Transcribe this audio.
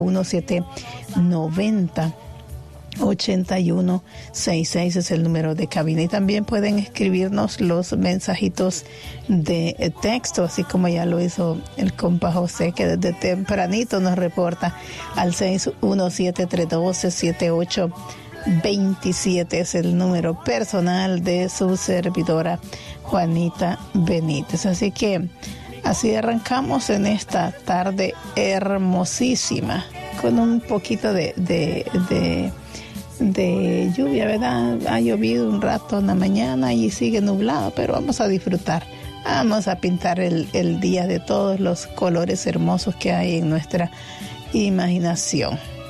1790 8166 es el número de cabina, y también pueden escribirnos los mensajitos de texto, así como ya lo hizo el compa José, que desde tempranito nos reporta al 617-312-7827. es el número personal de su servidora Juanita Benítez. Así que así arrancamos en esta tarde hermosísima, con un poquito de lluvia, ¿verdad? Ha llovido un rato en la mañana y sigue nublado, pero vamos a disfrutar. Vamos a pintar el día de todos los colores hermosos que hay en nuestra imaginación.